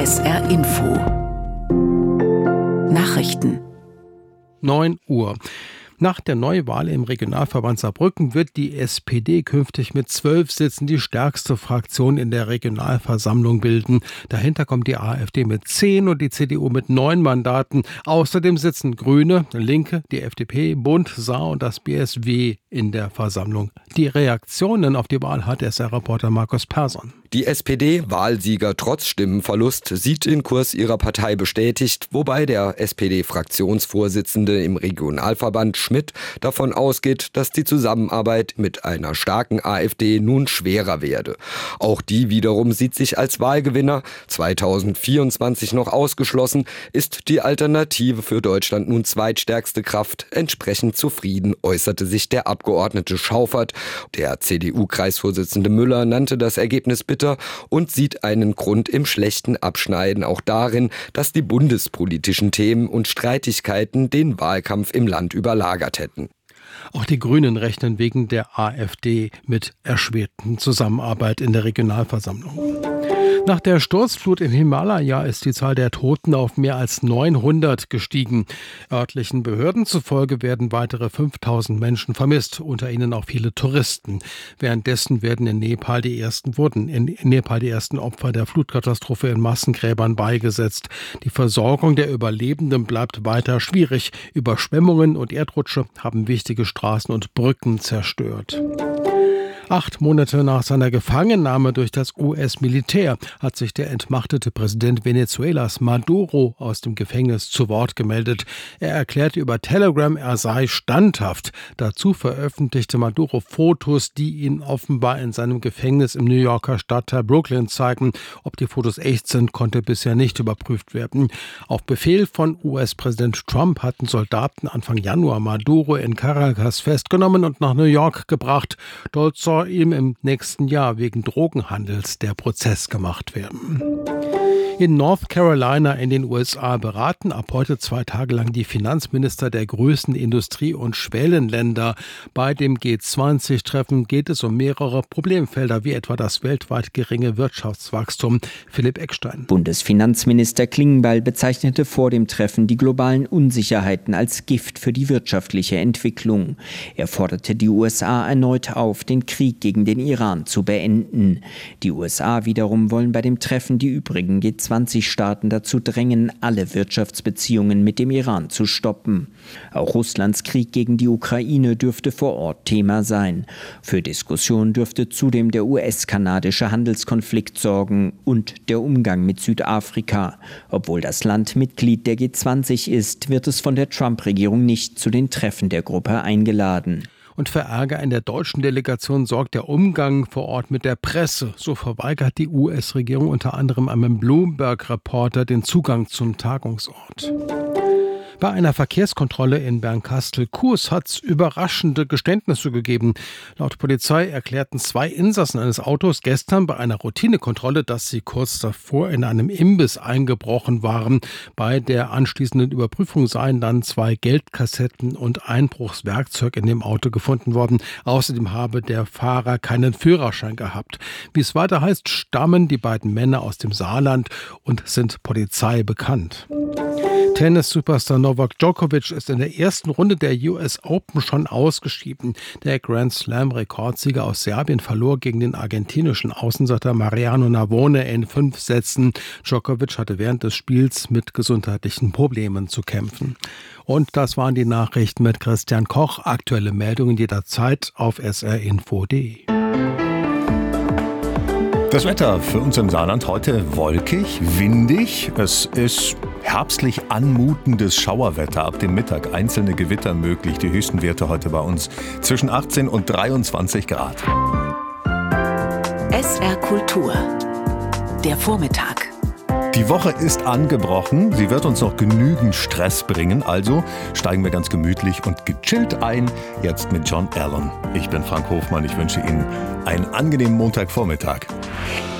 SR Info Nachrichten 9 Uhr. Nach der Neuwahl im Regionalverband Saarbrücken wird die SPD künftig mit 12 Sitzen die stärkste Fraktion in der Regionalversammlung bilden. Dahinter kommt die AfD mit 10 und die CDU mit 9 Mandaten. Außerdem sitzen Grüne, Linke, die FDP, Bund, Saar und das BSW in der Versammlung. Die Reaktionen auf die Wahl hat SR-Reporter Markus Persson. Die SPD, Wahlsieger trotz Stimmenverlust, sieht den Kurs ihrer Partei bestätigt, wobei der SPD-Fraktionsvorsitzende im Regionalverband Schmidt davon ausgeht, dass die Zusammenarbeit mit einer starken AfD nun schwerer werde. Auch die wiederum sieht sich als Wahlgewinner. 2024 noch ausgeschlossen, ist die Alternative für Deutschland nun zweitstärkste Kraft. Entsprechend zufrieden äußerte sich der Abgeordnete Schauffert. Der CDU-Kreisvorsitzende Müller nannte das Ergebnis bitter und sieht einen Grund im schlechten Abschneiden auch darin, dass die bundespolitischen Themen und Streitigkeiten den Wahlkampf im Land überlagert hätten. Auch die Grünen rechnen wegen der AfD mit erschwerten Zusammenarbeit in der Regionalversammlung. Nach der Sturzflut im Himalaya ist die Zahl der Toten auf mehr als 900 gestiegen. Örtlichen Behörden zufolge werden weitere 5000 Menschen vermisst, unter ihnen auch viele Touristen. Währenddessen wurden in Nepal die ersten Opfer der Flutkatastrophe in Massengräbern beigesetzt. Die Versorgung der Überlebenden bleibt weiter schwierig. Überschwemmungen und Erdrutsche haben wichtige Straßen und Brücken zerstört. 8 Monate nach seiner Gefangennahme durch das US-Militär hat sich der entmachtete Präsident Venezuelas Maduro aus dem Gefängnis zu Wort gemeldet. Er erklärte über Telegram, er sei standhaft. Dazu veröffentlichte Maduro Fotos, die ihn offenbar in seinem Gefängnis im New Yorker Stadtteil Brooklyn zeigen. Ob die Fotos echt sind, konnte bisher nicht überprüft werden. Auf Befehl von US-Präsident Trump hatten Soldaten Anfang Januar Maduro in Caracas festgenommen und nach New York gebracht. Dort soll ihm im nächsten Jahr wegen Drogenhandels der Prozess gemacht werden. In North Carolina in den USA beraten ab heute 2 Tage lang die Finanzminister der größten Industrie- und Schwellenländer. Bei dem G20-Treffen geht es um mehrere Problemfelder, wie etwa das weltweit geringe Wirtschaftswachstum. Philipp Eckstein. Bundesfinanzminister Klingbeil bezeichnete vor dem Treffen die globalen Unsicherheiten als Gift für die wirtschaftliche Entwicklung. Er forderte die USA erneut auf, den Krieg gegen den Iran zu beenden. Die USA wiederum wollen bei dem Treffen die übrigen G20-Staaten dazu drängen, alle Wirtschaftsbeziehungen mit dem Iran zu stoppen. Auch Russlands Krieg gegen die Ukraine dürfte vor Ort Thema sein. Für Diskussion dürfte zudem der US-kanadische Handelskonflikt sorgen und der Umgang mit Südafrika. Obwohl das Land Mitglied der G20 ist, wird es von der Trump-Regierung nicht zu den Treffen der Gruppe eingeladen. Und für Ärger in der deutschen Delegation sorgt der Umgang vor Ort mit der Presse. So verweigert die US-Regierung unter anderem einem Bloomberg-Reporter den Zugang zum Tagungsort. Bei einer Verkehrskontrolle in Bernkastel-Kues hat es überraschende Geständnisse gegeben. Laut Polizei erklärten 2 Insassen eines Autos gestern bei einer Routinekontrolle, dass sie kurz davor in einem Imbiss eingebrochen waren. Bei der anschließenden Überprüfung seien dann 2 Geldkassetten und Einbruchswerkzeug in dem Auto gefunden worden. Außerdem habe der Fahrer keinen Führerschein gehabt. Wie es weiter heißt, stammen die beiden Männer aus dem Saarland und sind Polizei bekannt. Tennis-Superstar Novak Djokovic ist in der ersten Runde der US Open schon ausgeschieden. Der Grand Slam-Rekordsieger aus Serbien verlor gegen den argentinischen Außenseiter Mariano Navone in 5 Sätzen. Djokovic hatte während des Spiels mit gesundheitlichen Problemen zu kämpfen. Und das waren die Nachrichten mit Christian Koch. Aktuelle Meldungen jederzeit auf srinfo.de. Das Wetter für uns im Saarland heute wolkig, windig. Es ist herbstlich anmutendes Schauerwetter ab dem Mittag. Einzelne Gewitter möglich. Die höchsten Werte heute bei uns zwischen 18 und 23 Grad. SR Kultur. Der Vormittag. Die Woche ist angebrochen. Sie wird uns noch genügend Stress bringen. Also steigen wir ganz gemütlich und gechillt ein. Jetzt mit John Allen. Ich bin Frank Hofmann. Ich wünsche Ihnen einen angenehmen Montagvormittag.